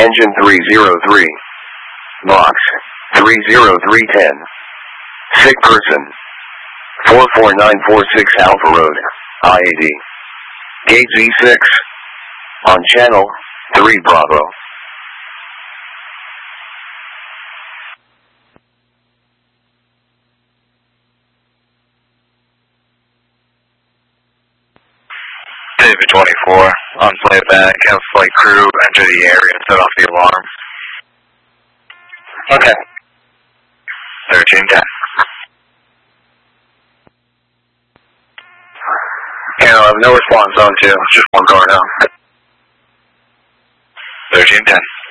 Engine 303. Box 30310. Sick person. 44946 Alpha Road, IAD. Gate Z6. On channel 3 Bravo. David 24, on playback, have flight crew enter the area and set off the alarm. Okay. 1310. And I have no response, zone 2. Just one car now. 1310.